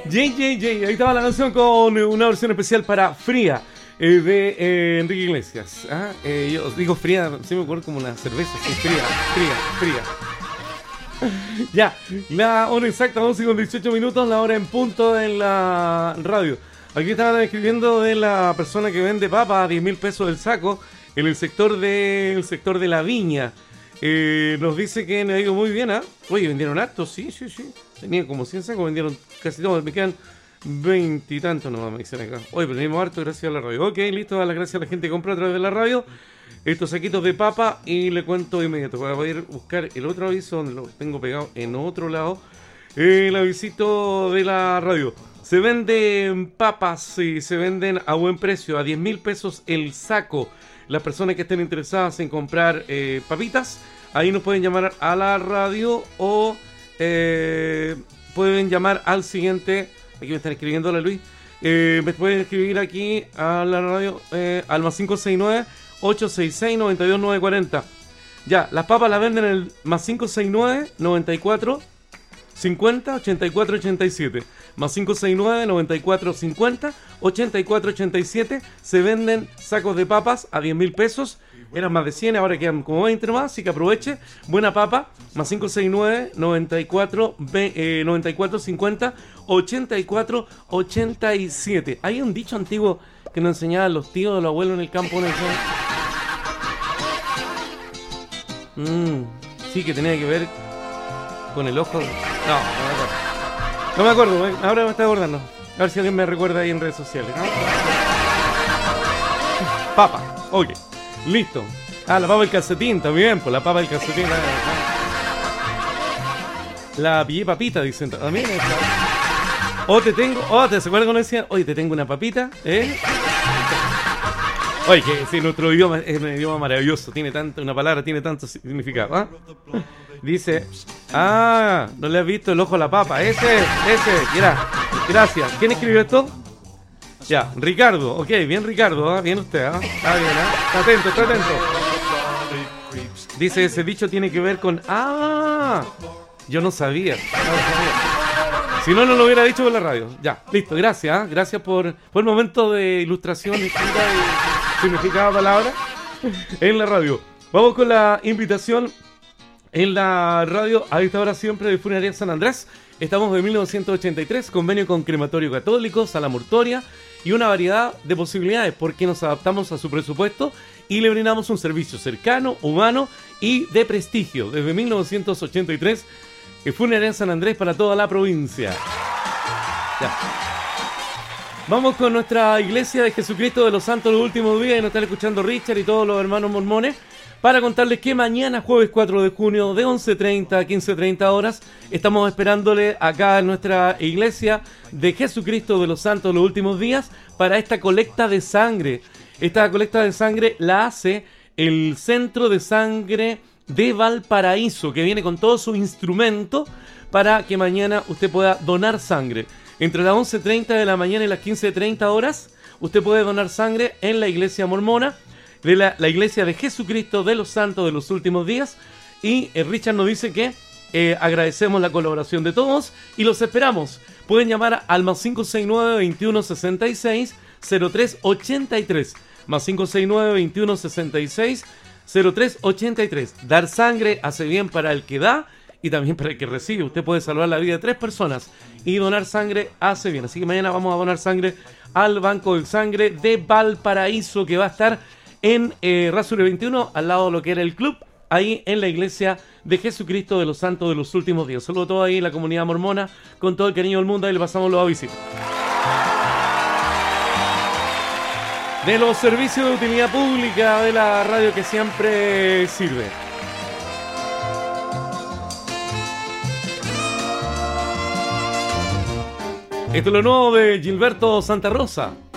JJJ, ahí estaba la canción con una versión especial para Fría de Enrique Iglesias. Yo digo fría, sí me acuerdo como una cerveza, sí, fría. Ya, la hora exacta, 11 con 18 minutos, la hora en punto en la radio. Aquí estaban escribiendo de la persona que vende papas a 10.000 pesos el saco en el sector de la viña. Nos dice que me ha ido muy bien, ¿ah? Oye, vendieron harto, sí. Tenían como 100 sacos, vendieron casi todos. Me quedan 20 y tantos nomás, me dicen acá. Oye, pero tenemos harto gracias a la radio. Ok, listo, dar las gracias a la gente que compra a través de la radio estos saquitos de papa y le cuento de inmediato. Voy a ir a buscar el otro aviso donde lo tengo pegado en otro lado. El avisito de la radio. Se venden papas y se venden a buen precio, a 10.000 pesos el saco. Las personas que estén interesadas en comprar papitas, ahí nos pueden llamar a la radio o pueden llamar al siguiente. Aquí me están escribiendo, Luis. Me pueden escribir aquí a la radio al más 569-866-92940. Ya, las papas las venden en el más 569-94-50-84-87. Más 569-94-50-84-87. Se venden sacos de papas a 10.000 pesos. Eran más de 100, ahora quedan como 20 más, así que aproveche. Buena papa, más 569-94-50-84-87. Hay un dicho antiguo que nos enseñaban los tíos de los abuelos en el campo. Sí, que tenía que ver con el ojo. No me acuerdo, ahora me está acordando. A ver si alguien me recuerda ahí en redes sociales. Papa, ok. Listo. La papa del calcetín también, pues la papa del calcetín. La pillé papita, dicen también. ¿te acuerdas cuando decían? Oye, te tengo una papita, Oye, que si nuestro idioma es un idioma maravilloso, una palabra tiene tanto significado, Dice, no le has visto el ojo a la papa, ese, gracias. ¿Quién escribió esto? Ya, Ricardo, ok, bien Ricardo, bien usted, Está bien, Está atento. Dice, ese dicho tiene que ver con, yo no sabía. Si no lo hubiera dicho por la radio. Ya, listo, gracias por el momento de ilustración y significado de palabra en la radio. Vamos con la invitación en la radio a esta hora siempre de Funeraria San Andrés. Estamos de 1983, convenio con Crematorio Católico, Sala Mortuoria y una variedad de posibilidades porque nos adaptamos a su presupuesto y le brindamos un servicio cercano, humano y de prestigio. Desde 1983, Funeraria San Andrés para toda la provincia. Ya. Vamos con nuestra Iglesia de Jesucristo de los Santos de los Últimos Días y nos están escuchando Richard y todos los hermanos mormones para contarles que mañana, jueves 4 de junio, de 11:30 a 15:30 horas, estamos esperándole acá en nuestra Iglesia de Jesucristo de los Santos de los Últimos Días para esta colecta de sangre. Esta colecta de sangre la hace el Centro de Sangre de Valparaíso, que viene con todo su instrumento para que mañana usted pueda donar sangre. Entre las 11:30 de la mañana y las 15:30 horas, usted puede donar sangre en la iglesia mormona, de la iglesia de Jesucristo de los Santos de los Últimos Días. Y Richard nos dice que agradecemos la colaboración de todos y los esperamos. Pueden llamar al más 569-2166-0383. Más 569-2166-0383. Dar sangre hace bien para el que da y también para el que recibe. Usted puede salvar la vida de 3 personas y donar sangre hace bien. Así que mañana vamos a donar sangre al Banco de Sangre de Valparaíso, que va a estar en Rasure 21, al lado de lo que era el club, ahí en la iglesia de Jesucristo de los Santos de los Últimos Días. Saludos a todos ahí en la comunidad mormona, con todo el cariño del mundo, ahí le pasamos los avisos. De los servicios de utilidad pública de la radio que siempre sirve. Esto es lo nuevo de Gilberto Santa Rosa.